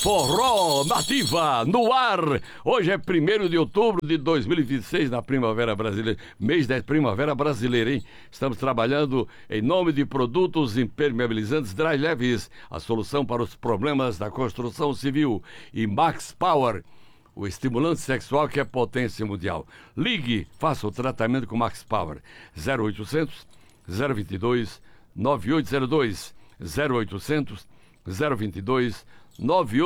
Forró Nativa no ar. Hoje é 1º de outubro de 2026, na Primavera Brasileira, mês da Primavera Brasileira, hein? Estamos trabalhando em nome de produtos impermeabilizantes Dry Leves, a solução para os problemas da construção civil, e Max Power, o estimulante sexual que é potência mundial. Ligue, faça o tratamento com Max Power. 0800 022 9802 0800 022 9802